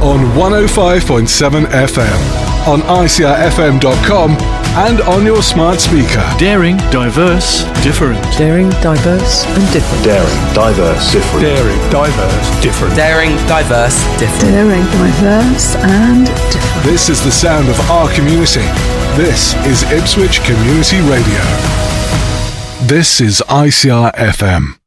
on 105.7 FM, on icrfm.com, and on your smart speaker. Daring, diverse, different. Daring, diverse and different. Daring, diverse, different. Daring, diverse, different. Daring, diverse, different. Daring, diverse and different. This is the sound of our community. This is Ipswich Community Radio. This is ICR FM.